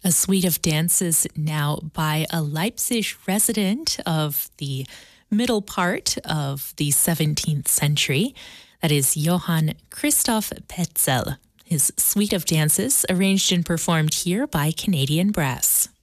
A suite of dances now by a Leipzig resident of the middle part of the 17th century. That is Johann Christoph Petzel. His suite of dances arranged and performed here by Canadian Brass.